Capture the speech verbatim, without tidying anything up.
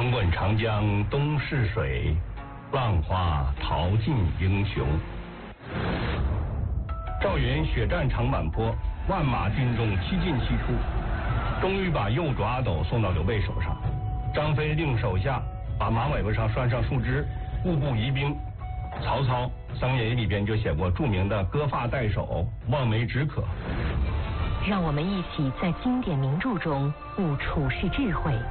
滚滚长江东逝水，浪花淘尽英雄。赵云血战长坂坡，万马军中七进七出，终于把右主阿斗送到刘备手上。张飞令手下把马尾巴上拴上树枝，步步疑兵。曹操《三国演义》里边就写过著名的割发代首，望梅止渴。 让我们一起在经典名著中悟处世智慧，